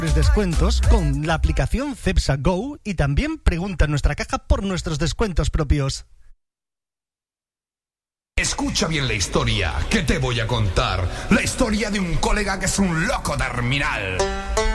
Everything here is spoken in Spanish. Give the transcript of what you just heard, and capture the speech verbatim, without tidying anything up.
descuentos con la aplicación Cepsa Go y también pregunta en nuestra caja por nuestros descuentos propios. Escucha bien la historia que te voy a contar. La historia de un colega que es un loco terminal.